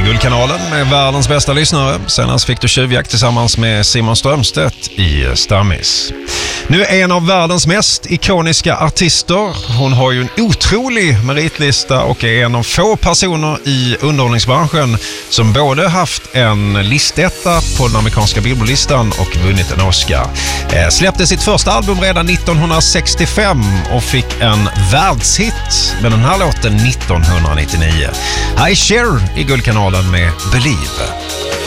Guldkanalen med världens bästa lyssnare. Senast fick du tjuvjakt tillsammans med Simon Strömstedt i Stammis. Nu är en av världens mest ikoniska artister. Hon har ju en otrolig meritlista och är en av få personer i underhållningsbranschen som både haft en listetta på den amerikanska Billboardlistan och vunnit en Oscar. Släppte sitt första album redan 1965 och fick en världshit med den här låten 1999. Här är Cher i Guldkanalen med Believe.